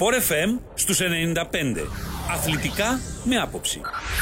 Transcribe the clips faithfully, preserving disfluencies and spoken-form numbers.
Sport εφ εμ στους ενενήντα πέντε. Αθλητικά με άποψη.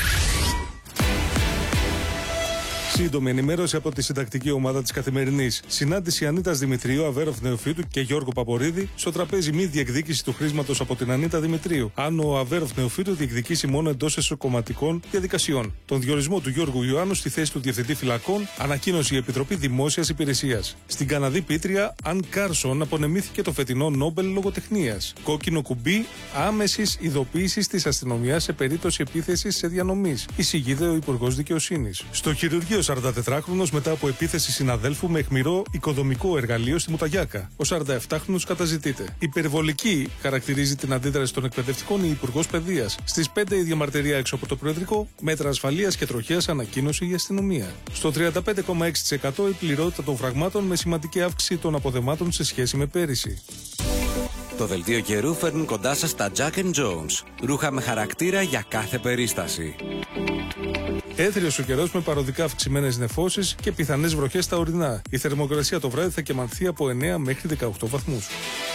Σύντομη ενημέρωση από τη συντακτική ομάδα της Καθημερινής. Συνάντηση Ανίτας Δημητρίου, Αβέροφ Νεοφύτου και Γιώργου Παπορίδη στο τραπέζι μη διεκδίκηση του χρήσματος από την Ανίτα Δημητρίου. Αν ο Αβέροφ Νεοφύτου διεκδικήσει μόνο εντός εσωκομματικών διαδικασιών. Τον διορισμό του Γιώργου Ιωάννου στη θέση του Διευθυντή Φυλακών ανακοίνωσε η Επιτροπή Δημόσιας Υπηρεσίας. Στην Καναδή Πίτρια, Αν Κάρσον απονεμήθηκε το φετινό Νόμπελ Λογοτεχνίας. Κόκκινο κουμπί άμεσης ειδοποίησης της αστυνομίας σε περίπτωση επίθεσης σε διανομής. Εισηγείται ο Υπουργός Δικαιοσύνης. Στο χειρουργείο σαρανταετράχρονος μετά από επίθεση συναδέλφου με αιχμηρό οικοδομικό εργαλείο στη Μουταγιάκα. Ο σαρανταεφτάχρονος καταζητείται. Υπερβολική χαρακτηρίζει την αντίδραση των εκπαιδευτικών η Υπουργός Παιδείας. Στις πέντε η διαμαρτυρία έξω από το Προεδρικό, μέτρα ασφαλείας και τροχέας ανακοίνωσε η αστυνομία. Στο τριάντα πέντε κόμμα έξι τοις εκατό η πληρότητα των φραγμάτων με σημαντική αύξηση των αποδεμάτων σε σχέση με πέρυσι. Το δελτίο καιρού φέρνουν κοντά σας τα Jack and Jones. Ρούχα με χαρακτήρα για κάθε περίσταση. Έθριος ο καιρός με παροδικά αυξημένες νεφώσεις και πιθανές βροχές στα ορεινά. Η θερμοκρασία το βράδυ θα κυμανθεί από εννέα μέχρι δεκαοκτώ βαθμούς.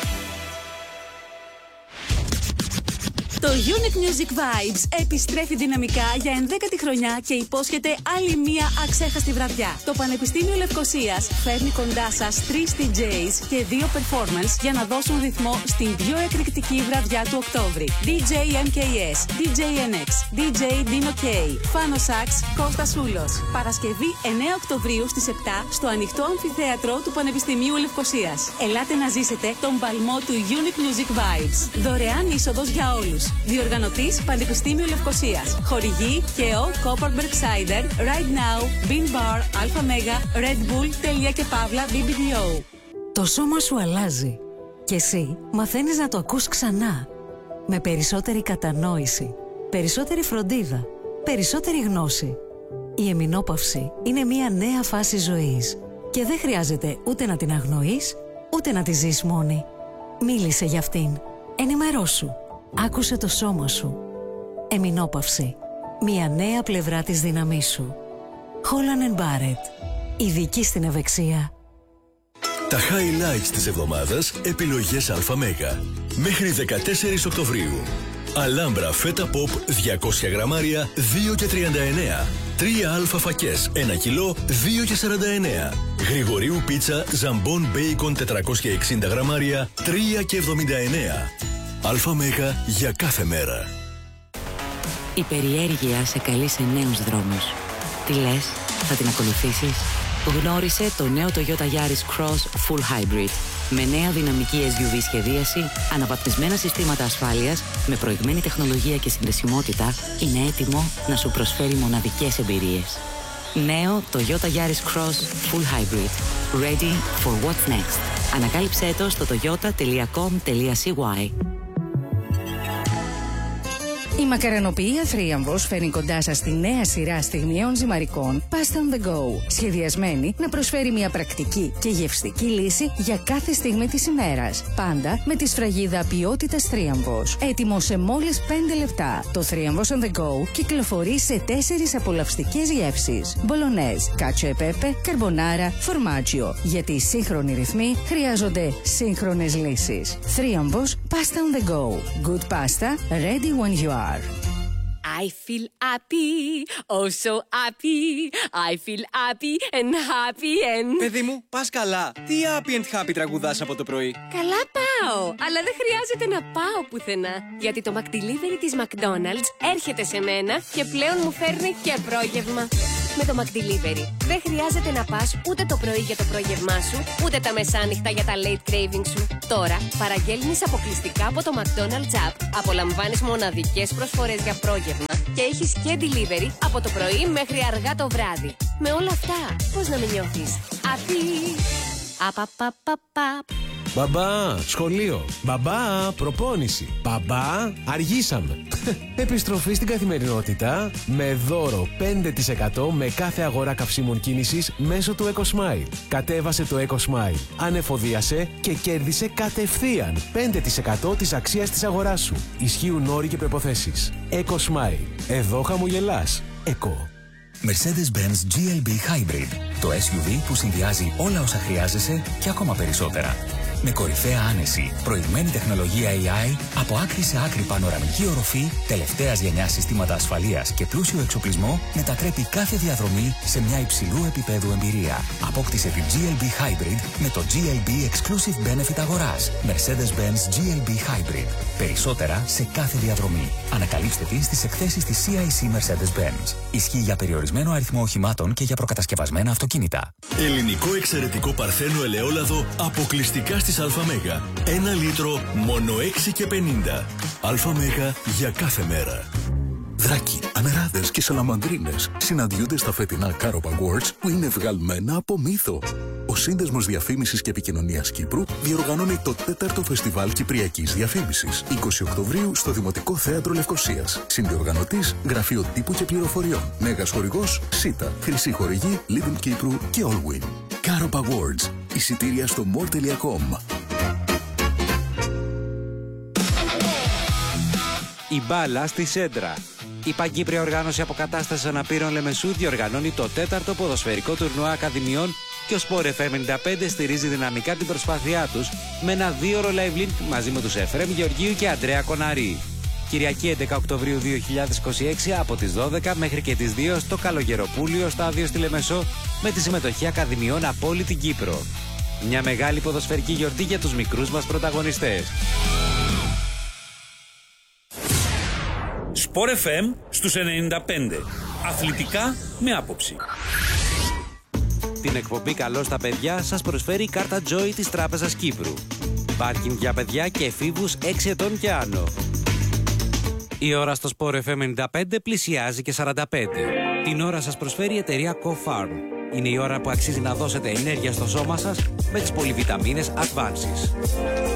Το Unique Music Vibes επιστρέφει δυναμικά για ενδέκατη χρονιά και υπόσχεται άλλη μία αξέχαστη βραδιά. Το Πανεπιστήμιο Λευκωσίας φέρνει κοντά σας τρεις ντι τζέις και δύο performance για να δώσουν ρυθμό στην πιο εκρηκτική βραδιά του Οκτώβρη. ντι τζέι εμ κέι ες, ντι τζέι εν εξ, ντι τζέι Dino K, Fano Sax, Κώστας Σούλος. Παρασκευή εννέα Οκτωβρίου στις επτά στο ανοιχτό αμφιθέατρο του Πανεπιστημίου Λευκωσίας. Ελάτε να ζήσετε τον παλμό του Unique Music Vibes. Δωρεάν είσοδος για όλους. Διοργανωτής Πανεπιστήμιο Λευκωσίας. Χορηγή ΚΕΟ, Copperberg Cider, Right Now, Bean Bar, Alpha Mega, Red Bull, Τέλεια και Παύλα, μπι μπι ντι ο. Το σώμα σου αλλάζει και εσύ μαθαίνεις να το ακούς ξανά. Με περισσότερη κατανόηση, περισσότερη φροντίδα, περισσότερη γνώση. Η εμεινόπαυση είναι μια νέα φάση ζωής και δεν χρειάζεται ούτε να την αγνοείς, ούτε να τη ζεις μόνη. Μίλησε για αυτήν. Ενημερώσου. Άκουσε το σώμα σου. Εμεινόπαυση. Μια νέα πλευρά της δύναμής σου. Holland and Barrett. Ειδική στην ευεξία. Τα highlights της εβδομάδας, επιλογές ΑΜΕΓΑ. Μέχρι δεκατέσσερις Οκτωβρίου. Αλάμπρα φέτα ποπ διακόσια γραμμάρια δύο και τριάντα εννέα. τρία αλφα φακές ένα κιλό δύο και σαράντα εννέα. Γρηγορίου πίτσα ζαμπόν μπέικον τετρακόσια εξήντα γραμμάρια τρία και εβδομήντα εννέα. ΑΜΕΓΑ για κάθε μέρα. Η περιέργεια σε καλεί σε νέους δρόμους. Τι λες, θα την ακολουθήσεις? Γνώρισε το νέο Toyota Yaris Cross Full Hybrid. Με νέα δυναμική ες γιου βι σχεδίαση, αναβαθμισμένα συστήματα ασφάλειας, με προηγμένη τεχνολογία και συνδεσιμότητα, είναι έτοιμο να σου προσφέρει μοναδικές εμπειρίες. Νέο Toyota Yaris Cross Full Hybrid. Ready for what's next. Ανακάλυψέ το στο toyota τελεία com τελεία σι γουάι. Η μακαρονοποιία Θρίαμβος φέρνει κοντά σας τη νέα σειρά στιγμιαίων ζυμαρικών Pasta on the Go, σχεδιασμένη να προσφέρει μια πρακτική και γευστική λύση για κάθε στιγμή της ημέρας. Πάντα με τη σφραγίδα ποιότητας Θρίαμβος. Έτοιμο σε μόλις πέντε λεπτά. Το Θρίαμβος on the Go κυκλοφορεί σε τέσσερις απολαυστικές γεύσεις. Μπολονέζ, κάτσο e pepe, καρμπονάρα, φορμάτσιο. Γιατί οι σύγχρονοι ρυθμοί χρειάζονται σύγχρονες λύσεις. Θρίαμβος Pasta on the Go. Good pasta, ready when you are. I feel happy, oh so happy. I feel happy and happy and... Παιδί μου, πας καλά. Τι happy and happy τραγουδάς από το πρωί? Καλά πάω, αλλά δεν χρειάζεται να πάω πουθενά. Γιατί το McDelivery της McDonald's έρχεται σε μένα και πλέον μου φέρνει και πρόγευμα. Με το McDelivery δεν χρειάζεται να πας ούτε το πρωί για το πρόγευμά σου, ούτε τα μεσάνυχτα για τα late craving σου. Τώρα παραγγέλνεις αποκλειστικά από το McDonald's app, απολαμβάνεις μοναδικές προσφορές για πρόγευμα και έχεις και delivery από το πρωί μέχρι αργά το βράδυ. Με όλα αυτά, πώς να με νιώθεις? Απι! Απαπαπαπαπ. Μπαμπά, σχολείο. Μπαμπά, προπόνηση. Μπαμπά, αργήσαμε. Επιστροφή στην καθημερινότητα με δώρο πέντε τοις εκατό με κάθε αγορά καυσίμων κίνησης μέσω του EcoSmile. Κατέβασε το EcoSmile, ανεφοδίασε και κέρδισε κατευθείαν πέντε τοις εκατό της αξίας της αγοράς σου. Ισχύουν όροι και προϋποθέσεις. EcoSmile. Εδώ χαμογελάς. Eco. Mercedes-Benz τζι ελ μπι Hybrid. Το ες γιου βι που συνδυάζει όλα όσα χρειάζεσαι και ακόμα περισσότερα. με κορυφαία άνεση, προηγμένη τεχνολογία έι άι, από άκρη σε άκρη πανοραμική οροφή, τελευταίας γενιάς συστήματα ασφαλείας και πλούσιο εξοπλισμό, μετατρέπει κάθε διαδρομή σε μια υψηλού επίπεδου εμπειρία. Απόκτησε την τζι ελ μπι Hybrid με το τζι ελ μπι Exclusive Benefit αγοράς. Mercedes-Benz τζι ελ μπι Hybrid. Περισσότερα σε κάθε διαδρομή. Ανακαλύψτε τη στις εκθέσεις της σι άι σι Mercedes-Benz. Ισχύει για περιορισμένο αριθμό οχημάτων και για προκατασκευασμένα αυτοκίνητα. Ελληνικό εξαιρετικό παρθένο ελαιόλαδο αποκλειστικά στις ΑΜ. Ένα λίτρο μόνο έξι και πενήντα. ΑΜ για κάθε μέρα. Δράκοι, ανεράδες και σαλαμανδρίνες συναντιούνται στα φετινά Carob Awards που είναι βγαλμένα από μύθο. Ο Σύνδεσμος Διαφήμισης και Επικοινωνίας Κύπρου διοργανώνει το τέταρτο Φεστιβάλ Κυπριακής Διαφήμισης. είκοσι Οκτωβρίου στο Δημοτικό Θέατρο Λευκωσίας. Συνδιοργανωτής Γραφείο Τύπου και Πληροφοριών. Μέγας χορηγός ΣΥΤΑ. Χρυσή χορηγή Lidl Κύπρου και Allwin. Carob Awards. Εισιτήρια στο more τελεία com. Η μπάλα στη Σέντρα. Η Παγκύπρια Οργάνωση Αποκατάστασης Αναπήρων Λεμεσού διοργανώνει το τέταρτο ποδοσφαιρικό τουρνουά Ακαδημιών και ο Sport εφ εμ ενενήντα πέντε στηρίζει δυναμικά την προσπάθειά τους με ένα δίωρο live link μαζί με τους Εφρέμ Γεωργίου και Αντρέα Κοναρή. Κυριακή έντεκα Οκτωβρίου δύο χιλιάδες είκοσι έξι από τις δώδεκα μέχρι και τις δύο στο Καλογεροπούλιο στάδιο στη Λεμεσό με τη συμμετοχή Ακαδημιών από όλη την Κύπρο. Μια μεγάλη ποδοσφαιρική γιορτή για τους μικρούς μας πρωταγωνιστές. Sport εφ εμ στους ενενήντα πέντε. Αθλητικά με άποψη. Την εκπομπή «Καλό στα παιδιά» σας προσφέρει η κάρτα Joy της Τράπεζας Κύπρου. Πάρκινγκ για παιδιά και εφήβους έξι ετών και άνω. Η ώρα στο Sport εφ εμ ενενήντα πέντε πλησιάζει και σαράντα πέντε. Την ώρα σας προσφέρει η εταιρεία Co-Farm. Είναι η ώρα που αξίζει να δώσετε ενέργεια στο σώμα σας με τις πολυβιταμίνες Advances.